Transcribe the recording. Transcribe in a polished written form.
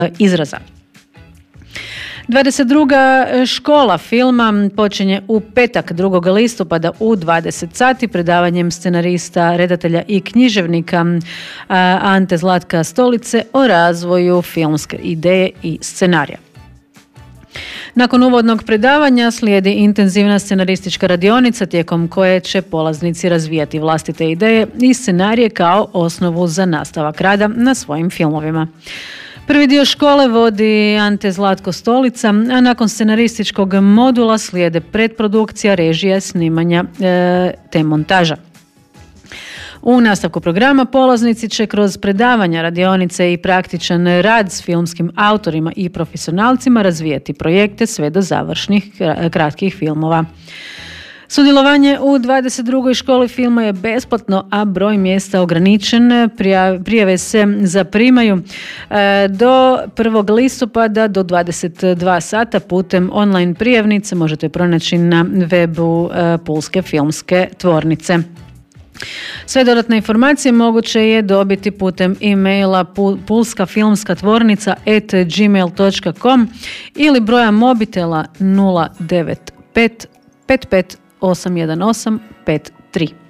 izraza. 22. škola filma počinje u petak 2. listopada u 20 sati predavanjem scenarista, redatelja i književnika Ante Zlatka Stolice o razvoju filmske ideje i scenarija. Nakon uvodnog predavanja slijedi intenzivna scenaristička radionica tijekom koje će polaznici razvijati vlastite ideje i scenarije kao osnovu za nastavak rada na svojim filmovima. Prvi dio škole vodi Ante Zlatko Stolica, a nakon scenarističkog modula slijede predprodukcija, režija, snimanja te montaža. U nastavku programa polaznici će kroz predavanja, radionice i praktičan rad s filmskim autorima i profesionalcima razvijati projekte sve do završnih kratkih filmova. Sudjelovanje u 22. školi filma je besplatno, a broj mjesta ograničen. Prijave se zaprimaju do 1. listopada do 22 sata putem online prijavnice. Možete pronaći na webu Pulske filmske tvornice. Sve dodatne informacije moguće je dobiti putem e-maila pulskafilmskatvornica@gmail.com ili broja mobitela 095 55 818 53.